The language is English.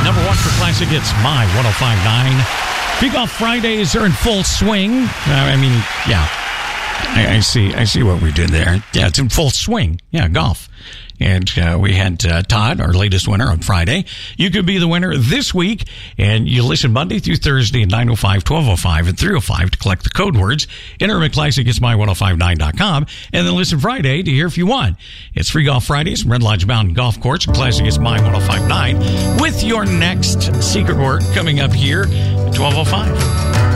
Number one for Classic Hits, My 105.9. Kickoff Fridays are in full swing. I see what we did there. Yeah, it's in full swing. Yeah, golf. And we had Todd, our latest winner, on Friday. You could be the winner this week, and you listen Monday through Thursday at 9:05, 12:05, and 3:05 to collect the code words. Enter them at ClassicHitsMy1059.com, and then listen Friday to hear if you won. It's Free Golf Fridays from Red Lodge Mountain Golf Course, Classic Hits My 1059, with your next secret word coming up here at 12:05.